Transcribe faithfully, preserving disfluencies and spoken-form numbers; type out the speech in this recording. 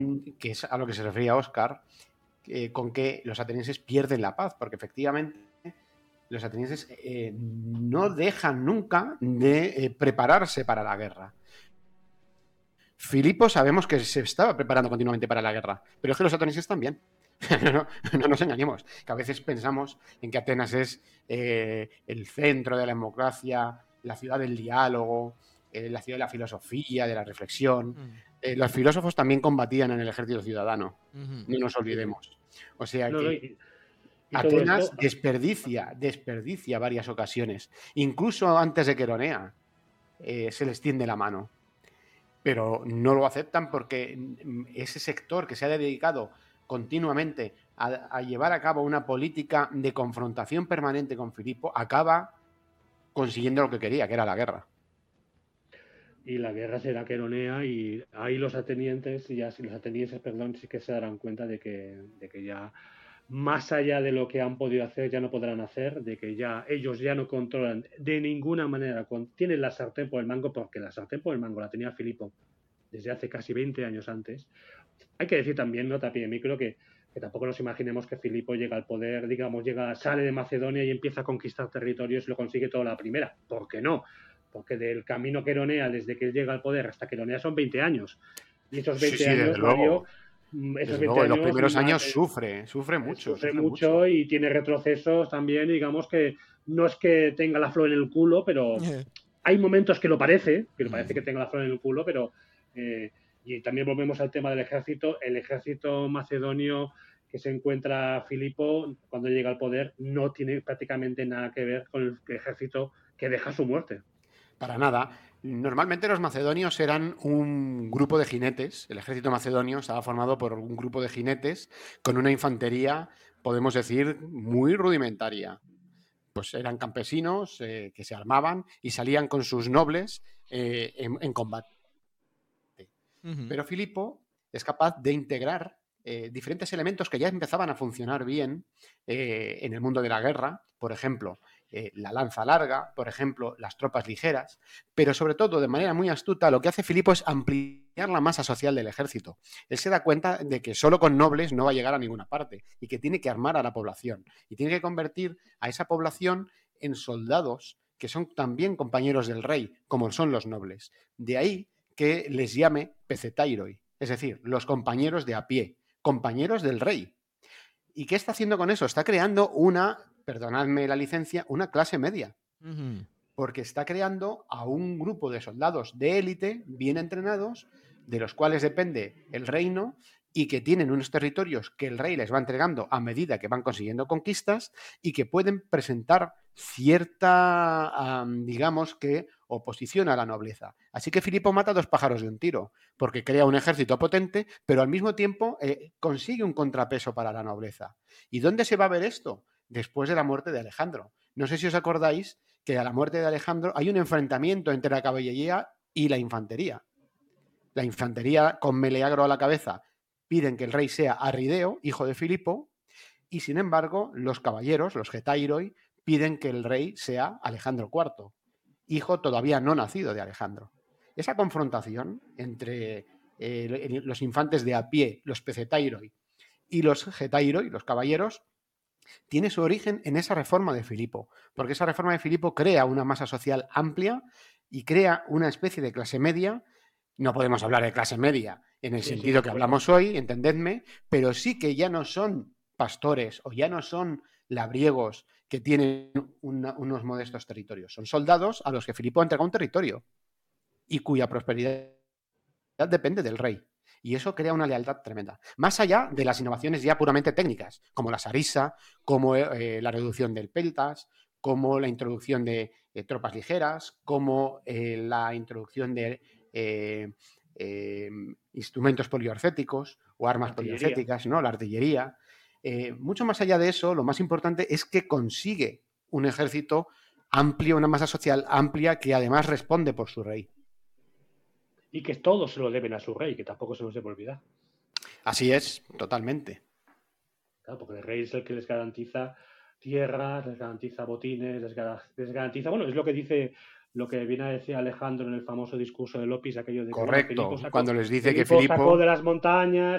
que es a lo que se refería Óscar, eh, con que los atenienses pierden la paz, porque efectivamente los atenienses eh, no dejan nunca de eh, prepararse para la guerra. Filipo sabemos que se estaba preparando continuamente para la guerra, pero es que los atenienses también. no, no nos engañemos, que a veces pensamos en que Atenas es eh, el centro de la democracia, la ciudad del diálogo, eh, la ciudad de la filosofía, de la reflexión. Mm. Eh, los filósofos también combatían en el ejército ciudadano, Ujú. no nos olvidemos. O sea No, que no, y, y todo Atenas esto, desperdicia, desperdicia varias ocasiones. Incluso antes de Queronea eh, se les tiende la mano. Pero no lo aceptan porque ese sector que se ha dedicado continuamente a, a llevar a cabo una política de confrontación permanente con Filipo acaba consiguiendo lo que quería, que era la guerra. Y la guerra será Queronea y ahí los atenienses, ya, los atenienses, perdón, sí que se darán cuenta de que, de que ya más allá de lo que han podido hacer, ya no podrán hacer, de que ya ellos ya no controlan de ninguna manera, tienen la sartén por el mango, porque la sartén por el mango la tenía Filipo desde hace casi veinte años antes. Hay que decir también, nota a pie de micro, que, que tampoco nos imaginemos que Filipo llega al poder, digamos, llega, sale de Macedonia y empieza a conquistar territorios y lo consigue todo a la primera. ¿Por qué no? Porque del camino Queronea, desde que él llega al poder hasta Queronea, son veinte años. Y esos veinte sí, sí, años, desde Mario, luego. esos Desde veinte luego, en años... los primeros más, años eh, sufre, sufre mucho. Sufre, sufre mucho, mucho y tiene retrocesos también, digamos que no es que tenga la flor en el culo, pero hay momentos que lo parece, que lo parece que tenga la flor en el culo, pero... Eh, y también volvemos al tema del ejército. El ejército macedonio que se encuentra Filipo cuando llega al poder no tiene prácticamente nada que ver con el ejército que deja su muerte. Para nada. Normalmente los macedonios eran un grupo de jinetes. El ejército macedonio estaba formado por un grupo de jinetes con una infantería, podemos decir, muy rudimentaria. Pues eran campesinos eh, que se armaban y salían con sus nobles eh, en, en combate. Uh-huh. Pero Filipo es capaz de integrar eh, diferentes elementos que ya empezaban a funcionar bien eh, en el mundo de la guerra, por ejemplo, eh, la lanza larga, por ejemplo, las tropas ligeras, pero sobre todo, de manera muy astuta, lo que hace Filipo es ampliar la masa social del ejército. Él se da cuenta de que solo con nobles no va a llegar a ninguna parte y que tiene que armar a la población y tiene que convertir a esa población en soldados que son también compañeros del rey, como son los nobles. De ahí que les llame pecetairoi, es decir, los compañeros de a pie, compañeros del rey. ¿Y qué está haciendo con eso? Está creando una, perdonadme la licencia, una clase media. Uh-huh. Porque está creando a un grupo de soldados de élite bien entrenados, de los cuales depende el reino y que tienen unos territorios que el rey les va entregando a medida que van consiguiendo conquistas y que pueden presentar cierta, um, digamos que, oposición a la nobleza. Así que Filipo mata dos pájaros de un tiro, porque crea un ejército potente, pero al mismo tiempo eh, consigue un contrapeso para la nobleza. ¿Y dónde se va a ver esto? Después de la muerte de Alejandro. No sé si os acordáis que a la muerte de Alejandro hay un enfrentamiento entre la caballería y la infantería. La infantería, con Meleagro a la cabeza, piden que el rey sea Arrideo, hijo de Filipo, y sin embargo los caballeros, los getairoi, piden que el rey sea Alejandro cuarto, hijo todavía no nacido de Alejandro. Esa confrontación entre eh, los infantes de a pie, los pecetairoi, y los getairoi, los caballeros, tiene su origen en esa reforma de Filipo, porque esa reforma de Filipo crea una masa social amplia y crea una especie de clase media. No podemos hablar de clase media en el sí, sentido sí, que hablamos hoy, entendedme, pero sí que ya no son pastores o ya no son labriegos que tienen una, unos modestos territorios. Son soldados a los que Filipo entrega un territorio y cuya prosperidad depende del rey. Y eso crea una lealtad tremenda. Más allá de las innovaciones ya puramente técnicas, como la sarisa, como eh, la reducción del peltas, como la introducción de eh, tropas ligeras, como eh, la introducción de eh, eh, instrumentos poliorcéticos o armas poliorcéticas, ¿no? La artillería. Eh, mucho más allá de eso, lo más importante es que consigue un ejército amplio, una masa social amplia que además responde por su rey. Y que todos se lo deben a su rey, que tampoco se nos debe olvidar. Así es, totalmente. Claro, porque el rey es el que les garantiza tierras, les garantiza botines, les, les garantiza... Bueno, es lo que dice, lo que viene a decir Alejandro en el famoso discurso de Lopis, aquello de que... Correcto, Bueno, Filipo sacó, cuando les dice Filipo que Filipo... sacó de las montañas